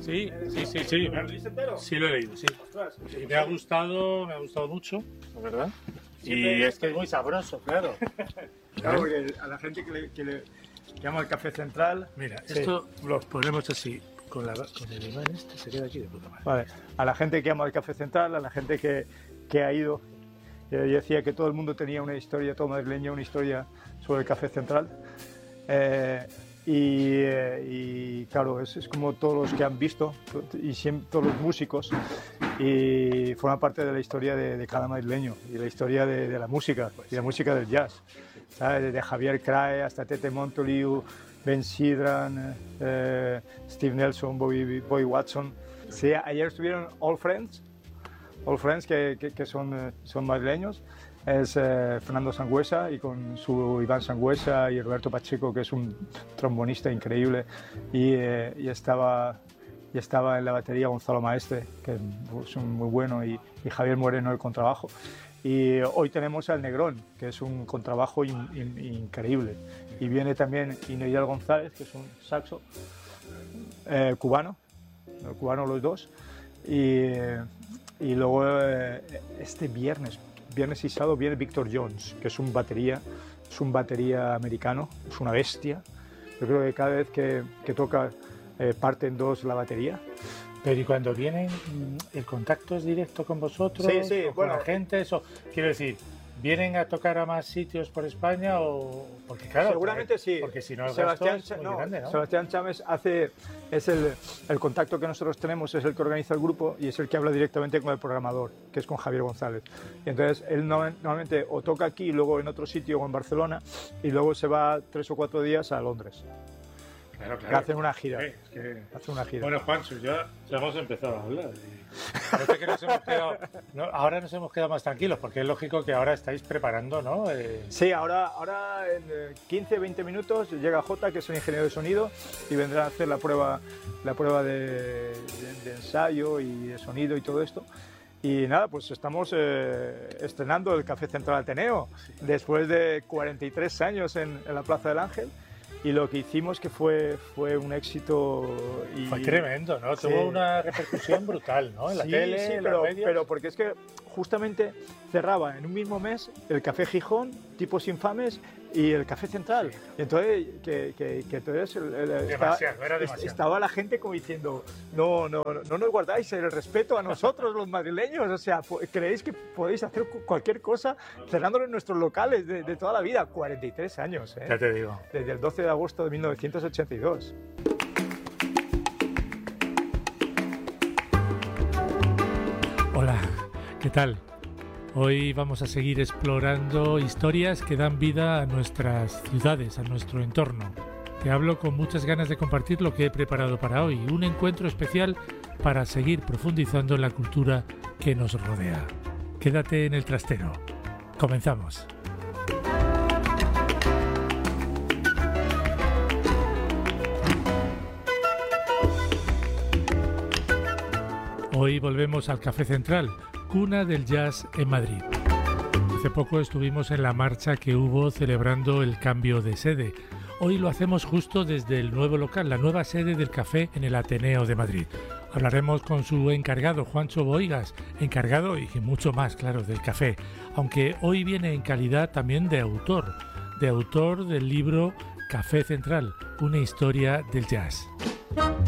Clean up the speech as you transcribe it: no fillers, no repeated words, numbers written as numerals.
Sí. ¿Lo leíste entero? Sí, lo he leído, sí. Ostras, Y me ha gustado mucho, la verdad. Y es que es muy sabroso, claro. Claro, porque a la gente que le llama el Café Central... Mira, Sí. esto lo ponemos así, con el imán este, se queda aquí de puta madre. Vale. A la gente que ama el Café Central, a la gente que ha ido. Yo decía que todo el mundo tenía una historia, todo madrileño, una historia sobre el Café Central. Y claro, es como todos los que han visto y siempre, todos los músicos y forma parte de la historia de cada madrileño y la historia de la música y la música del jazz, ¿sabes? Desde Javier Crae hasta Tete Montoliu, Ben Sidran, Steve Nelson, Bobby Watson. Sí, ayer estuvieron All Friends que son madrileños. Es Fernando Sangüesa y con su Iván Sangüesa y Roberto Pacheco, que es un trombonista increíble, y estaba en la batería Gonzalo Maestre, que es muy bueno, y Javier Moreno el contrabajo. Y hoy tenemos al Negrón, que es un contrabajo increíble, y viene también Inoyal González, que es un saxo cubano los dos, y luego este viernes y sábado viene Victor Jones, que es un batería americano, es una bestia. Yo creo que cada vez que toca parte en dos la batería. Pero y cuando vienen, ¿el contacto es directo con vosotros? Sí, o con la gente? Eso, quiero decir, ¿vienen a tocar a más sitios por España o...? Porque claro, seguramente sí. Porque si no el Sebastián, gasto es muy grande, ¿no? Sebastián Chámez es el contacto que nosotros tenemos, es el que organiza el grupo y es el que habla directamente con el programador, que es con Javier González. Y entonces él normalmente o toca aquí y luego en otro sitio o en Barcelona y luego se va 3 o 4 días a Londres. Claro. Que hacen una gira. Hacen una gira. Bueno, Juancho, ya hemos empezado a hablar. Parece que ahora nos hemos quedado más tranquilos, porque es lógico que ahora estáis preparando, ¿no? Sí, ahora en 15-20 minutos llega Jota, que es el ingeniero de sonido, y vendrá a hacer la prueba de ensayo y de sonido y todo esto. Y nada, pues estamos estrenando el Café Central Ateneo, después de 43 años en la Plaza del Ángel. Y lo que hicimos que fue un éxito. Fue tremendo, ¿no? Sí. Tuvo una repercusión brutal, ¿no? En la tele, sí, en los medios. pero porque es que justamente cerraba en un mismo mes el Café Gijón, Tipos Infames, y el Café Central. Y entonces, estaba la gente como diciendo, no nos guardáis el respeto a nosotros los madrileños, o sea, creéis que podéis hacer cualquier cosa cerrándolo en nuestros locales de toda la vida. 43 años, ¿eh? Ya te digo. Desde el 12 de agosto de 1982. Hola, ¿qué tal? Hoy vamos a seguir explorando historias que dan vida a nuestras ciudades, a nuestro entorno. Te hablo con muchas ganas de compartir lo que he preparado para hoy, un encuentro especial para seguir profundizando en la cultura que nos rodea. Quédate en el trastero. Comenzamos. Hoy volvemos al Café Central, cuna del jazz en Madrid. Hace poco estuvimos en la marcha que hubo celebrando el cambio de sede. Hoy lo hacemos justo desde el nuevo local, la nueva sede del café en el Ateneo de Madrid. Hablaremos con su encargado, Juancho Bohigas, encargado y mucho más, claro, del café, aunque hoy viene en calidad también de autor del libro Café Central, una historia del jazz.